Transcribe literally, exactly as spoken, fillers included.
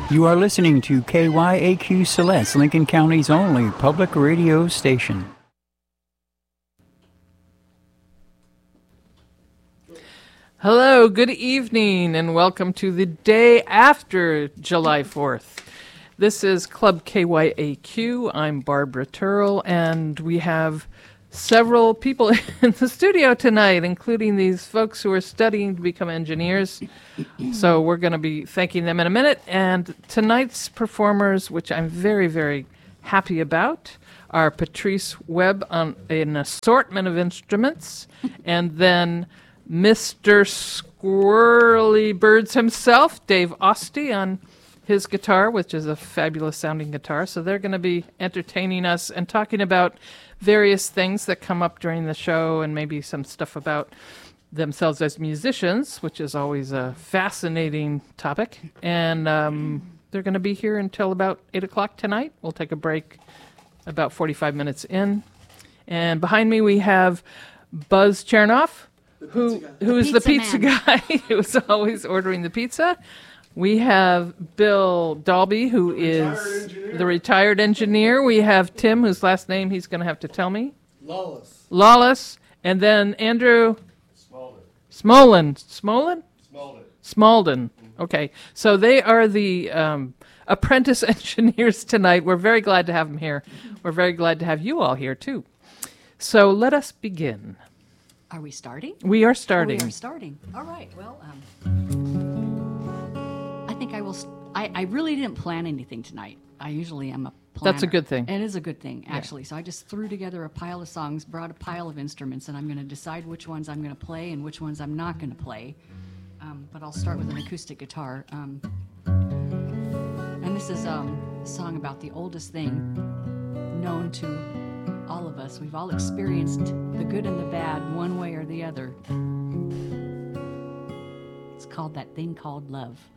You are listening to K Y A Q Celeste, Lincoln County's only public radio station. Hello, good evening, and welcome to the day after July fourth. This is Club K Y A Q. I'm Barbara Turrell, and we have several people in the studio tonight, including these folks who are studying to become engineers. So we're going to be thanking them in a minute. And tonight's performers, which I'm very, very happy about, are Patrice Webb on an assortment of instruments, and then Mister Squirrely Birds himself, Dave Osty, on his guitar, which is a fabulous sounding guitar. So they're going to be entertaining us and talking about various things that come up during the show, and maybe some stuff about themselves as musicians, which is always a fascinating topic. And um, they're going to be here until about eight o'clock tonight. We'll take a break about forty-five minutes in. And behind me we have Buzz Chernoff, who who is the pizza guy who's always ordering the pizza. We have Bill Dalby, who is the retired engineer. We have Tim, whose last name he's going to have to tell me. Lawless. Lawless. And then Andrew Smolden. Smolin. Smolin? Smolden. Smolden. Okay. So they are the um, apprentice engineers tonight. We're very glad to have them here. We're very glad to have you all here, too. So let us begin. Are we starting? We are starting. Oh, we are starting. All right. Well, um, I think I will. St- I, I really didn't plan anything tonight. I usually am a planner. That's a good thing. It is a good thing, actually. Yeah. So I just threw together a pile of songs, brought a pile of instruments, and I'm going to decide which ones I'm going to play and which ones I'm not going to play. Um, but I'll start with an acoustic guitar. Um, and this is um, a song about the oldest thing known to all of us. We've all experienced the good and the bad one way or the other. It's called That Thing Called Love.